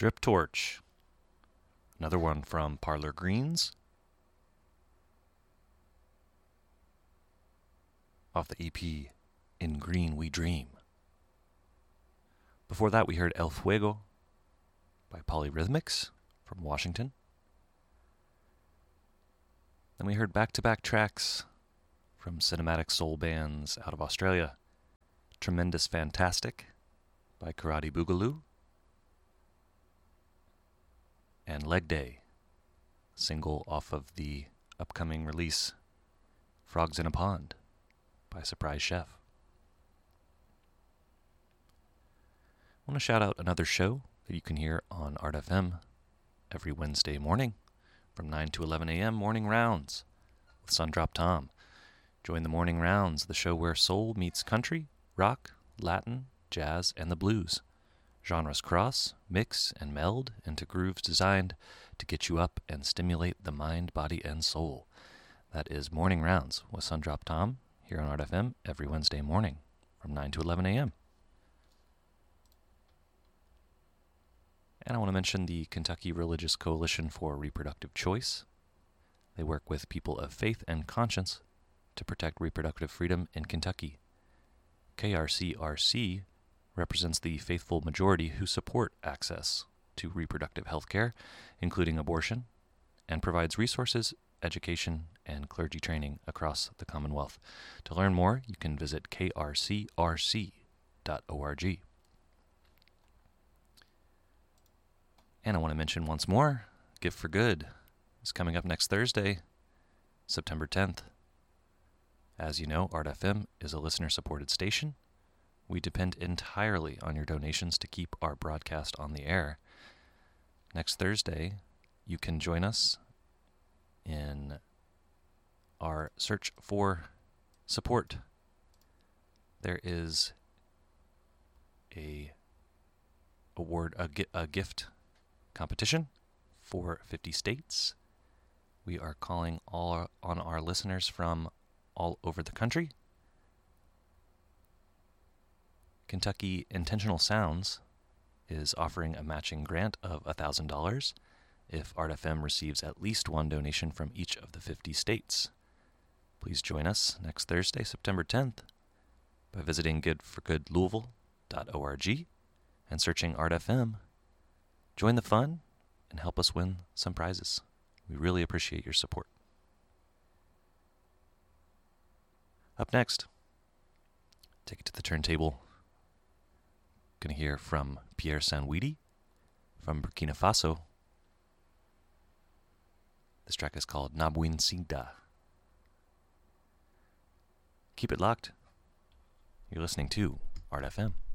Drip Torch. Another one from Parlor Greens. Off the EP In Green We Dream. Before that, we heard El Fuego by Polyrhythmics from Washington. Then we heard back-to-back tracks from cinematic soul bands out of Australia. Tremendous Fantastic by Karate Boogaloo. And Leg Day, single off of the upcoming release Frogs in a Pond by Surprise Chef. I want to shout out another show that you can hear on Art FM every Wednesday morning from 9 to 11 a.m. Morning Rounds with Sundrop Tom. Join the Morning Rounds, the show where soul meets country, rock, Latin, jazz, and the blues. Genres cross, mix, and meld into grooves designed to get you up and stimulate the mind, body, and soul. That is Morning Rounds with Sundrop Tom here on Art FM every Wednesday morning from 9 to 11 a.m. And I want to mention the Kentucky Religious Coalition for Reproductive Choice. They work with people of faith and conscience to protect reproductive freedom in Kentucky. KRCRC represents the faithful majority who support access to reproductive health care, including abortion, and provides resources, education, and clergy training across the Commonwealth. To learn more, you can visit krcrc.org. And I want to mention once more, Gift for Good is coming up next Thursday, September 10th. As you know, Art FM is a listener-supported station. We depend entirely on your donations to keep our broadcast on the air. Next Thursday, you can join us in our search for support. There is a gift competition for 50 states. We are calling on our listeners from all over the country. Kentucky Intentional Sounds is offering a matching grant of $1,000 if Art FM receives at least one donation from each of the 50 states. Please join us next Thursday, September 10th, by visiting goodforgoodlouisville.org and searching Art FM. Join the fun and help us win some prizes. We really appreciate your support. Up next, take it to the turntable. Going to hear from Pierre Sanwidi from Burkina Faso. This track is called Nabwin Sigda. Keep it locked. You're listening to Art FM.